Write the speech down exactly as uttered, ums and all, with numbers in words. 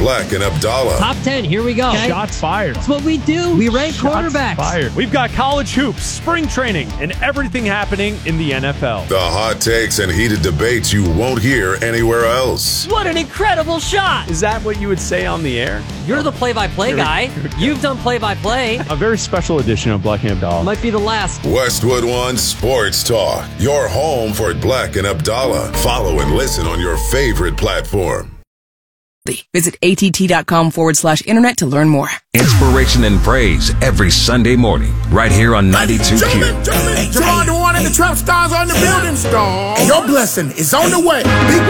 Black and Abdallah. Top ten, here we go. Okay. Shots fired. That's what we do. We rank Shots quarterbacks. Fired. We've got college hoops, spring training, and everything happening in the N F L. The hot takes and heated debates you won't hear anywhere else. What an incredible shot. Is that what you would say on the air? You're the play-by-play guy. You've done play-by-play. A very special edition of Black and Abdallah. Might be the last. Westwood One Sports Talk. Your home for Black and Abdallah. Follow and listen on your favorite platform. Visit att.com forward slash internet to learn more. Inspiration and praise every Sunday morning, right here on ninety-two Q. Gentlemen, gentlemen, Jamar the one and the trap stars on the building star. Your blessing is on the way. Big